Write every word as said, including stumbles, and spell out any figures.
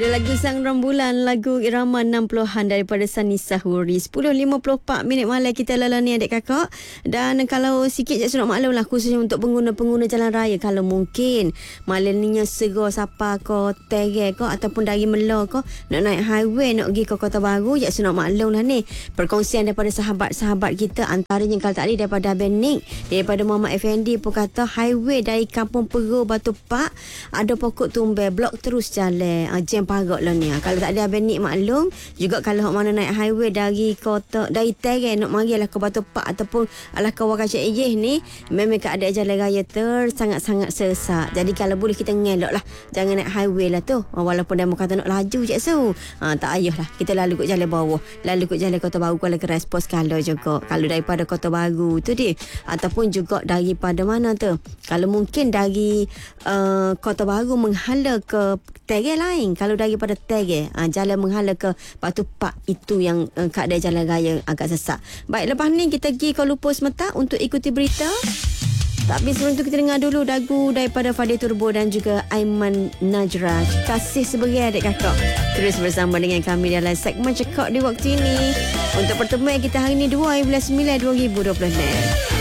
Lagu Sang Rembulan, lagu irama enam puluhan daripada Sani Sahuri. sepuluh lima puluh empat minit malam kita lalani adik kakak. Dan kalau sikit je nak maklum lah, khususnya untuk pengguna-pengguna jalan raya, kalau mungkin malam ni segar sapa ko, tege ko ataupun dari Melo ko nak naik highway nak pergi ke Kota Baru, jak nak maklum lah ni. Perkongsian daripada sahabat-sahabat kita, antaranya kalau tadi daripada Abang Nick, daripada Muhammad Effendi pun kata highway dari Kampung Peru Batu Pak ada pokok tumbel, blok terus jalan, uh, jam parak lah ni. Kalau tak ada Abang Nick maklum juga, kalau hok mana naik highway dari kota, dari Terang nak mari lah ke Batu Pak ataupun alah ke Wakacik Ejeh ni, memang keadaan jalan raya ter sangat-sangat sesak. Jadi kalau boleh kita ngelak lah, jangan naik highway lah tu. Walaupun demo kata nak laju je so, ha, tak ayuh lah, kita lalu kot jalan bawah, lalu kot jalan Kota Baru Kuala Keras pos kalau juga. Kalau daripada Kota Baru tu dia, ataupun juga daripada mana tu, kalau mungkin dari uh, Kota Baru menghala ke Terang lain. Kalau daripada Terang, uh, jalan menghala ke Batu Pak, itu yang uh, keadaan jalan raya agak sesak. Baik, lepas ni kita pergi Kuala Lumpur sebentar untuk ikuti berita. Tapi sebelum tu kita dengar dulu lagu daripada Fadil Turbo dan juga Aiman Najrah, Kasih Sebagai Adik Kakak. Terus bersama dengan kami dalam segmen Cekak di waktu ini untuk pertemuan kita hari ini dua bulan sembilan dua ribu dua puluh enam.